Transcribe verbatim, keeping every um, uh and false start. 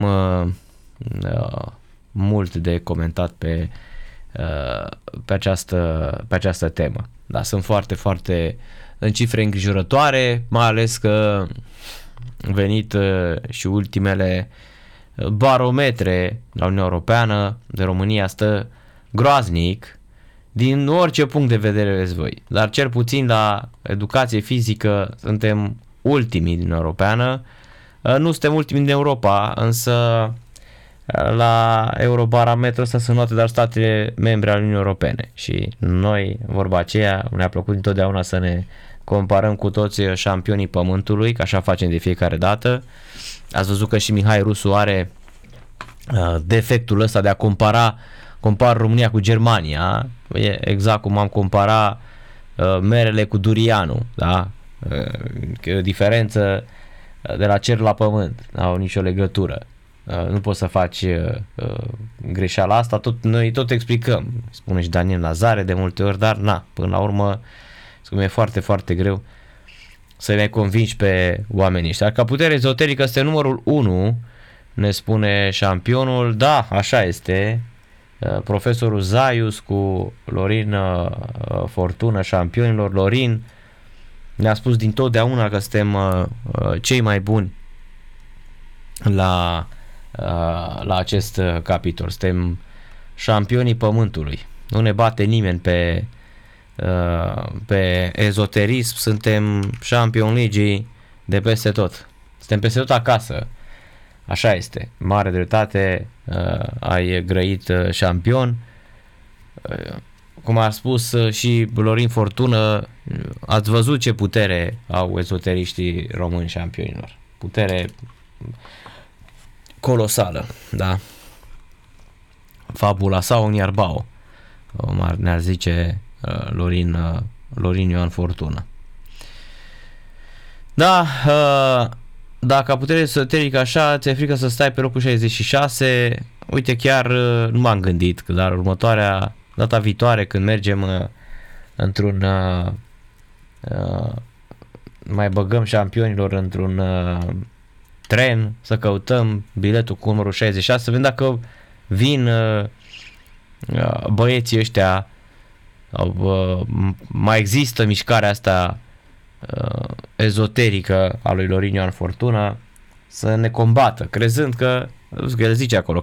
uh, uh, mult de comentat pe, uh, pe, această, pe această temă. Da, sunt foarte, foarte în cifre îngrijorătoare, mai ales că venit uh, și ultimele barometre la Uniunea Europeană, de România stă groaznic din orice punct de vedere vezi voi, dar cel puțin la educație fizică suntem ultimii din Europeană. Nu suntem ultimii din Europa, însă la Eurobarometru ăsta sunt luate doar statele membre ale Uniunii Europene și noi, vorba aceea, ne-a plăcut întotdeauna să ne comparăm cu toți șampionii pământului, că așa facem de fiecare dată. Ați văzut că și Mihai Rusu are uh, defectul ăsta de a compara compar România cu Germania, e exact cum am compara uh, merele cu durianul, da? Uh, o diferență de la cer la pământ, n-au nicio legătură. Uh, nu poți să faci uh, uh, greșeala asta, tot, noi tot explicăm, spune și Daniel Lazare de multe ori, dar na, până la urmă e foarte, foarte greu să le convingi pe oamenii ăștia. Ca putere ezoterică este numărul unu, ne spune șampionul. Da, așa este. Profesorul Zaius cu Lorin Fortună, șampionilor. Lorin ne-a spus dintotdeauna că suntem cei mai buni la, la acest capitol. Suntem șampionii pământului. Nu ne bate nimeni pe pe ezoterism, suntem Champion League de peste tot. Suntem peste tot acasă. Așa este. Mare dreptate, uh, ai grăit uh, șampion. Uh, cum a spus uh, și Lorin Fortună, ați văzut ce putere au ezoteriștii români șampionilor. Putere colosală, da. Fabula sau un iarbao, ne-ar zice Lorin, Lorin Ioan Fortună. Da, dacă putere ezoterică așa, ți-e frică să stai pe locul șaizeci și șase, uite, chiar nu m-am gândit, dar următoarea, data viitoare când mergem într-un, mai băgăm șampionilor într-un tren, să căutăm biletul cu numărul șaizeci și șase, să vedem dacă vin băieții ăștia. Mai există mișcarea asta uh, ezoterică a lui Lorin Ioan Fortuna să ne combată, crezând că, că el zice acolo